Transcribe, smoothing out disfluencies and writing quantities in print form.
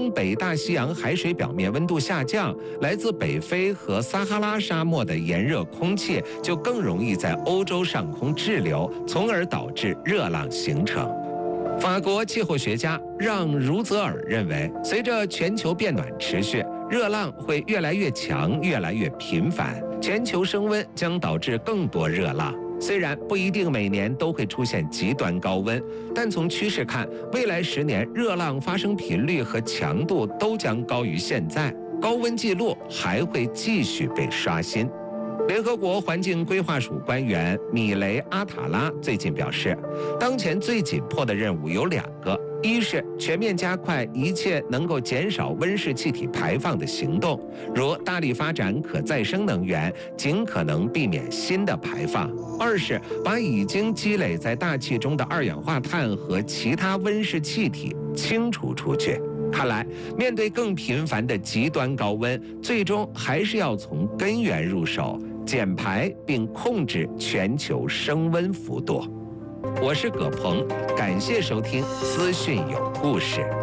当北大西洋海水表面温度下降，来自北非和撒哈拉沙漠的炎热空气就更容易在欧洲上空滞留，从而导致热浪形成。法国气候学家让·茹泽尔认为，随着全球变暖持续，热浪会越来越强、越来越频繁，全球升温将导致更多热浪。虽然不一定每年都会出现极端高温，但从趋势看，未来10年热浪发生频率和强度都将高于现在，高温记录还会继续被刷新。联合国环境规划署官员米雷·阿塔拉最近表示，当前最紧迫的任务有2个，一是全面加快一切能够减少温室气体排放的行动，如大力发展可再生能源，尽可能避免新的排放；二是把已经积累在大气中的二氧化碳和其他温室气体清除出去。看来，面对更频繁的极端高温，最终还是要从根源入手，减排并控制全球升温幅度。我是葛鹏，感谢收听资讯有故事。